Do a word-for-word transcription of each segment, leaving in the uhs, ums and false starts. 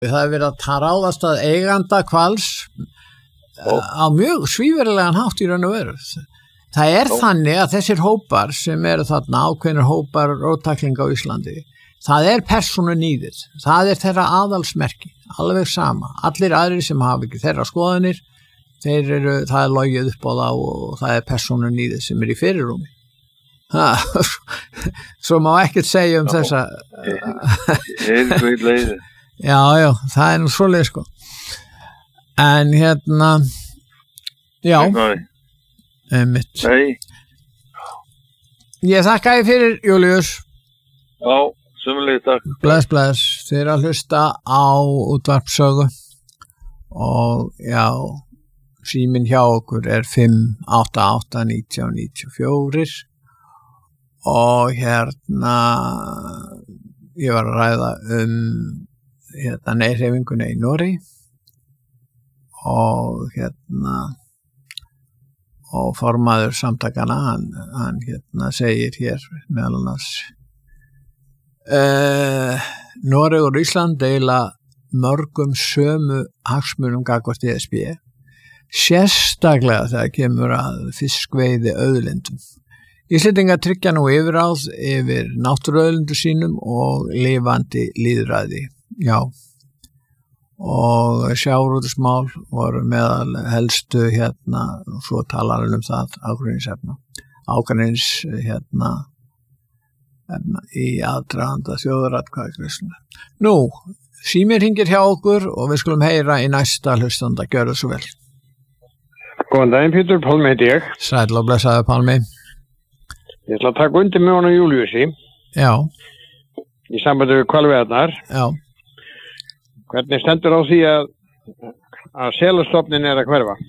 Það er verið að ráðast að eiganda hvals oh. á mjög svívirðilegan hátt í raun og veru. Það er oh. þannig að þessir hópar sem eru þarna ákveðnir hópar róttaklinga á Íslandi, það er persónunýðið, það er þeirra aðalsmerki, alveg sama. Allir aðrir sem hafa ekki þeirra skoðanir, þeir eru, það er logið upp á það og það er persónunýðið sem er í fyrirrúmi. Ha, svo má ekkert segja um já, þessa já, já, það er nú svoleið sko en hérna já einmitt ég þakka þér fyrir Júlíus já, sömuleiðis takk bless, bless, þið eru að hlusta á útvarpssögu og já síminn hjá okkur er fimm átta átta nítján níutíu og fjögur og hérna ég var að ræða um hérna neyhreyfinguna í Noregi og hérna og formaður samtakana hann, hann hérna segir hér meðal annars uh, Noreg og Ísland deila mörgum sömu hagsmunum gagnvart E S B sérstaklega þegar kemur að fiskveiði auðlindum. Íslendingar tryggja nú yfirráð yfir náttúruauðlindu sínum og lifandi lýðræði. Já. Og sjávarútvegsmál voru meðal helstu hérna, og svo talar hann um það ágreiningsefna. Ágreinings hérna, hérna í aðdraganda þjóðaratkvæðagreiðslunnar. Nú, símir hringir hjá okkur og við skulum heyra í næsta hlustanda. Gjörðu svo vel. Góðan daginn, Pétur, Pálmi heiti ég. Sæll og blessaður, Pálmi. Ég ætla að taka undir með honum Júlíusi. Já. Í sambandi við hvalveiðarnar. Já. Hvernig stendur á því að, að selastofnin er að hverfa?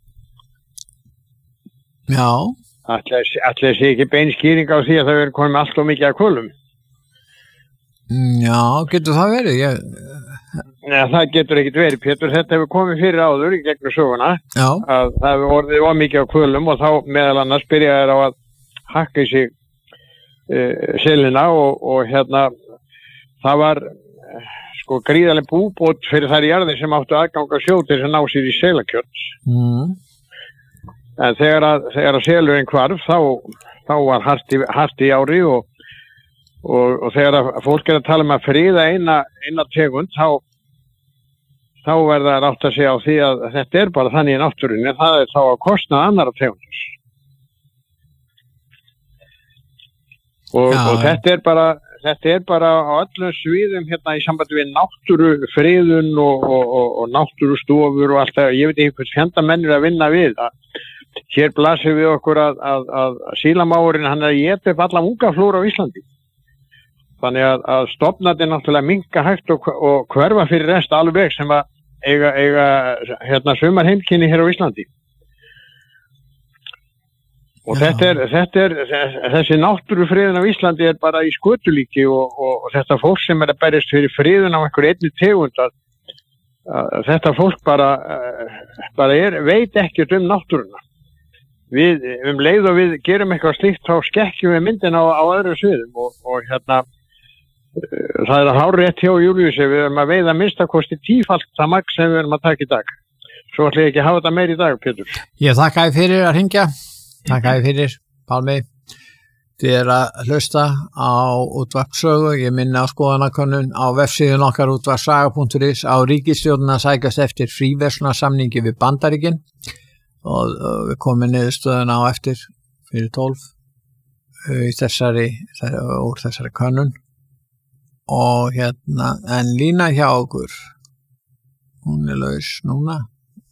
Já. Ætli sé ekki bein skýring á því að það verður komið allt og mikið af hvölum? Já, getur það verið? Ég... Nei, það getur ekkert verið, Pétur. Þetta hefur komið fyrir áður í gegnum söguna. Já. Að það hefur orðið of mikið af hvölum og þá meðal annars byrjaði á að hakka í sig uh, selina og, og hérna það var uh, sko gríðarleg búbót fyrir þær jarðir sem áttu aðganga sjó til að ná sér í selakjöts. Mm. En þegar að, þegar að selurinn hvarf þá, þá var hart í, hart í ári og, og, og þegar að fólk er að tala um að friða eina, eina tegund þá, þá verða að átta sig á því að þetta er bara þannig í náttúrunni, það er þá að kostna annara tegundur. Og, og þetta er bara þetta er bara á öllum sviðum hérna í sambandi við náttúrufriðun og, og, og, og náttúrustofur og allt það, ég veit ekki hvers fjanda menn er að vinna við að hér blasir við okkur að, að, að sílamáurinn hann er að éta upp alla ungaflóra á Íslandi þannig að, að stofnarnir náttúrulega minnka hægt og, og hverfa fyrir rest alveg sem að eiga, eiga hérna sumar heimkynni hér á Íslandi. Og þetta er, þetta er, þessi náttúrufriðun á Íslandi er bara í skötulíki og, og, og þetta fólk sem er að berjast fyrir friðun á einhver einni tegund að, að þetta fólk bara, bara er, veit ekkert um náttúruna. Við, um leið og við gerum eitthvað slíkt þá skekkjum við myndin á, á öðru sviðum og, og hérna, það er að hárrétt hjá Júlíusi, við erum að veiða minnstakosti tífalt það magn sem við erum að taka í dag. Svo ætla ég ekki að hafa þetta meir í dag, Pétur. Ég þakka þér fyrir að hringja. Takk að þið fyrir, Pálmi. Þið er að hlusta á útvarpssögu. Ég minna á skoðanakönnun á vefsíðun okkar útvarpssaga punktur is á ríkisstjórnina sækast eftir fríverslunarsamningi við Bandaríkin og, og við komum niðurstöðuna á eftir fyrir tólf í þessari, úr þessari könnun og hérna, en lína hjá okkur, hún er laus núna.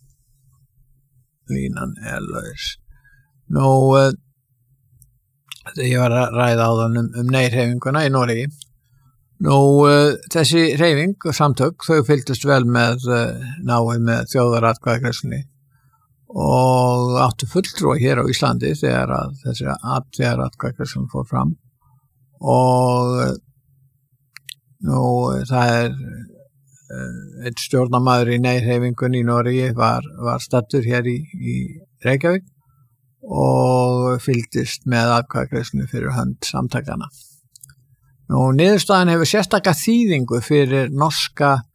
Línan er laus. Nú, uh, ég var að ræða á þann um, um neyhreyfinguna í Noregi. Nú, uh, þessi hreyfing og samtök, þau fylgdust vel með uh, náið með þjóðaratkvæðagreiðslunni og áttu fulltrúa hér á Íslandi þegar að þessi þjóðaratkvæðagreiðslun fór fram og uh, nú, það er uh, einn stjórnarmaður í neyhreyfingunni í Noregi var, var staddur hér í, í Reykjavík og fylgdist með atkvæðagreiðslunni fyrir hönd samtakana. Nú, niðurstaðan hefur sérstaka þýðingu fyrir norska